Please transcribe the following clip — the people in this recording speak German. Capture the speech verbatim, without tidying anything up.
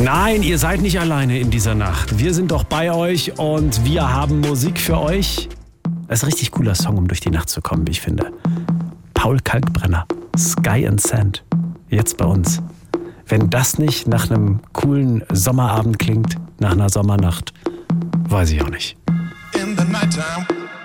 Nein, ihr seid nicht alleine in dieser Nacht. Wir sind doch bei euch und wir haben Musik für euch. Das ist ein richtig cooler Song, um durch die Nacht zu kommen, wie ich finde. Paul Kalkbrenner, Sky and Sand. Jetzt bei uns. Wenn das nicht nach einem coolen Sommerabend klingt, nach einer Sommernacht, weiß ich auch nicht. In the nighttime.